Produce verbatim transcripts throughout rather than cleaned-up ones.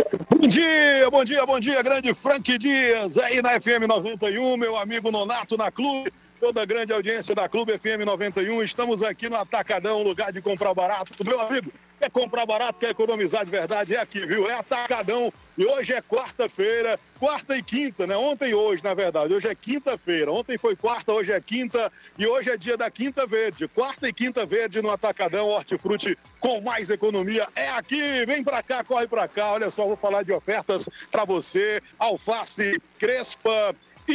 Bom dia, bom dia, bom dia, grande Frank Dias, aí na F M noventa e um, meu amigo Nonato na Clube, toda a grande audiência da Clube F M noventa e um, estamos aqui no Atacadão, lugar de comprar barato, meu amigo, quer comprar barato, quer economizar de verdade, é aqui, viu, é Atacadão, e hoje é quarta-feira, quarta e quinta, né, ontem e hoje, na verdade, hoje é quinta-feira, ontem foi quarta, hoje é quinta, e hoje é dia da quinta verde, quarta e quinta verde no Atacadão, hortifruti com mais economia, é aqui, vem pra cá, corre pra cá, olha só, vou falar de ofertas pra você, alface, crespa,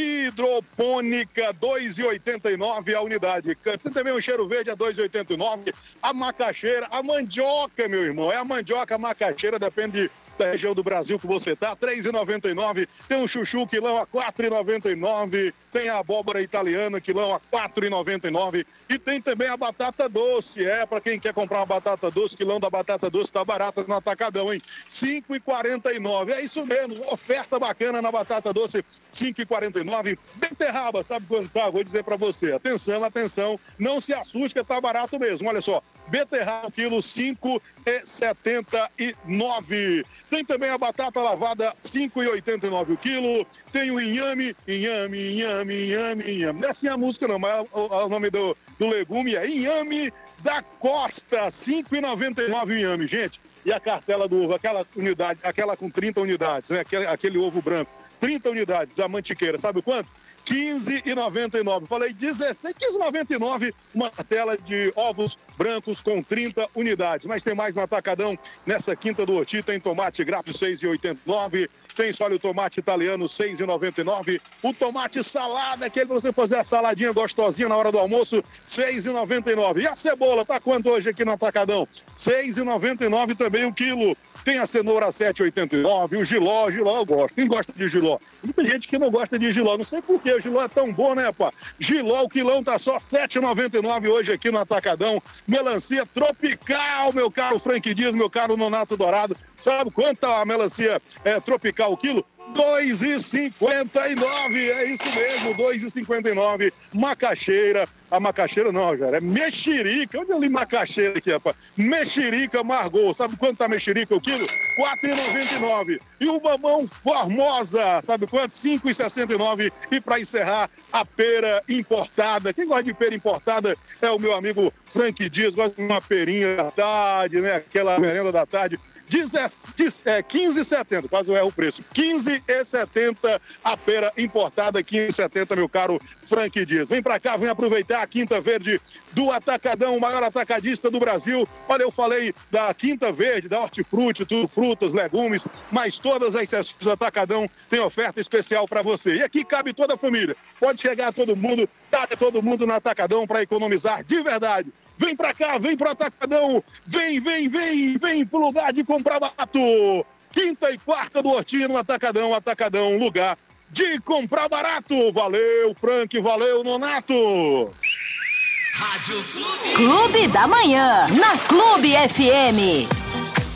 hidropônica, dois reais e oitenta e nove centavos a unidade. Tem também um cheiro verde a dois reais e oitenta e nove centavos. A macaxeira, a mandioca, meu irmão. É a mandioca, a macaxeira, depende da região do Brasil que você tá. três reais e noventa e nove centavos. Tem um chuchu quilão a quatro reais e noventa e nove centavos. Tem a abóbora italiana quilão a quatro reais e noventa e nove centavos. E tem também a batata doce. É, para quem quer comprar uma batata doce, quilão da batata doce tá barata no Atacadão, hein? cinco reais e quarenta e nove centavos. É isso mesmo, oferta bacana na batata doce, cinco reais e quarenta e nove centavos. Beterraba, sabe quanto tá? Vou dizer para você. Atenção, atenção, não se assuste que tá barato mesmo. Olha só, beterraba quilo cinco reais e setenta e nove centavos. Tem também a batata lavada cinco reais e oitenta e nove centavos o quilo. Tem o inhame, inhame, inhame, inhame, inhame. Não é assim a música não, mas o, o nome do, do legume é inhame da Costa, cinco reais e noventa e nove centavos o inhame, gente. E a cartela do ovo, aquela unidade, aquela com trinta unidades, né? Aquele, aquele ovo branco, trinta unidades da mantiqueira, sabe o quanto? quinze reais e noventa e nove centavos. Falei dezesseis, quinze reais e noventa e nove centavos, uma tela de ovos brancos com trinta unidades. Mas tem mais no Atacadão, nessa quinta do Horti, tem tomate grátis seis reais e oitenta e nove centavos, tem só o tomate italiano seis reais e noventa e nove centavos, o tomate salada, aquele pra você fazer a saladinha gostosinha na hora do almoço, seis reais e noventa e nove centavos. E a cebola, tá quanto hoje aqui no Atacadão? seis reais e noventa e nove centavos também o quilo. Tem a cenoura a sete reais e oitenta e nove centavos, o giló, giló eu gosto. Quem gosta de giló? Muita gente que não gosta de giló, não sei por que o giló é tão bom, né, pá? Giló, o quilão tá só sete reais e noventa e nove centavos hoje aqui no Atacadão. Melancia tropical, meu caro Frank Dias, meu caro Nonato Dourado. Sabe quanto tá a melancia é, tropical o quilo? dois reais e cinquenta e nove centavos, é isso mesmo, dois reais e cinquenta e nove centavos. Macaxeira, a macaxeira não, cara, é mexerica. Onde eu li macaxeira aqui, rapaz? Mexerica Margot, sabe quanto tá mexerica o quilo? quatro reais e noventa e nove centavos. E o mamão Formosa, sabe quanto? cinco reais e sessenta e nove centavos. E para encerrar, a pera importada. Quem gosta de pera importada é o meu amigo Frank Dias, gosta de uma perinha da tarde, né? Aquela merenda da tarde. quinze reais e setenta centavos, quase é o preço. quinze reais e setenta centavos a pera importada, quinze reais e setenta centavos, meu caro Frank Dias. Vem pra cá, vem aproveitar a Quinta Verde do Atacadão, o maior atacadista do Brasil. Olha, eu falei da Quinta Verde, da Hortifruti, tudo, frutas, legumes, mas todas as sessões do Atacadão tem oferta especial para você. E aqui cabe toda a família. Pode chegar todo mundo, cabe todo mundo no Atacadão para economizar de verdade. Vem pra cá, vem pro Atacadão, vem, vem, vem, vem pro lugar de comprar barato. Quinta e quarta do Horti no Atacadão, Atacadão, lugar de comprar barato. Valeu, Frank, valeu, Nonato. Rádio Clube. Clube da Manhã, na Clube F M.